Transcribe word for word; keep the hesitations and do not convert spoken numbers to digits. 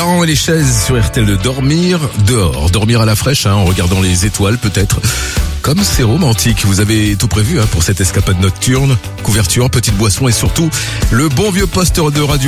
Daran et les chaises sur R T L de dormir dehors. Dormir à la fraîche, hein, en regardant les étoiles peut-être. Comme c'est romantique, vous avez tout prévu hein, pour cette escapade nocturne. Couverture, petite boisson et surtout le bon vieux poste de radio.